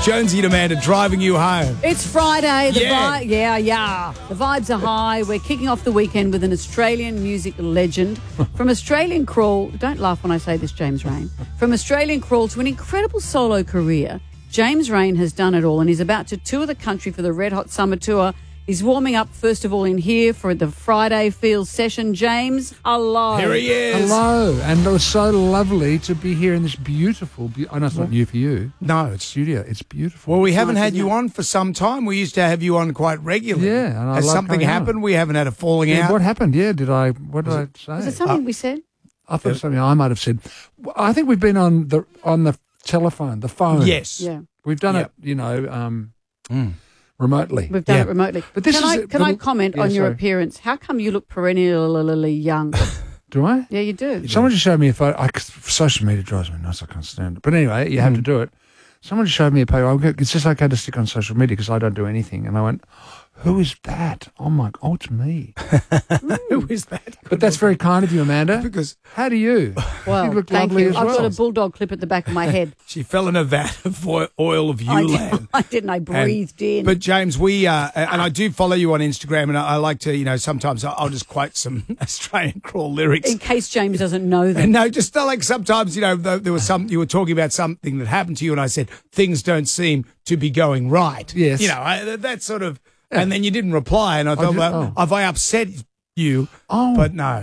Jonesy and Amanda driving you home. It's Friday. The Yeah. The vibes are high. We're kicking off the weekend with an Australian music legend. From Australian crawl, don't laugh when I say this, James Rain. From Australian crawl to an incredible solo career, James Rain has done it all and he's about to tour the country for the Red Hot Summer Tour. He's warming up, first of all, in here for the Friday Feels session. James, hello. Here he is. Hello, and it was so lovely to be here in this beautiful, I know it's not new for you. No, it's Studio, it's beautiful. well, we haven't had isn't you it? on for some time. We used to have you on quite regularly. Yeah, and I Has love something coming on. happened? We haven't had a falling Yeah, out. what happened? Yeah, what did I say? Is it something we said? I thought it was something I might have said. I think we've been on the telephone, the phone. Yes. Yeah. We've done Yep. it, remotely. We've done Yeah. it remotely. But this Can I comment on your sorry. appearance? How come you look perennially young? Do I? Yeah, you do. Someone just showed me a photo. Social media drives me nuts. I can't stand it. But anyway, you have to do it. Someone just showed me a photo. It's just okay to stick on social media because I don't do anything. And I went, who is that? Oh, it's me. Who is that? But that's very kind of you, Amanda. Because How do you? Well, you look thank lovely you. as I've well. got a bulldog clip at the back of my head. she fell in a vat of oil of Ulan. I didn't. I breathed in. But James, we and I do follow you on Instagram, and I like to, sometimes I'll just quote some Australian crawl lyrics. in case James doesn't know them. And no, just like sometimes, there was you were talking about something that happened to you, and I said things don't seem to be going right. Yes. That sort of, and then you didn't reply, and I thought, did- well, have I upset you? Oh. But no.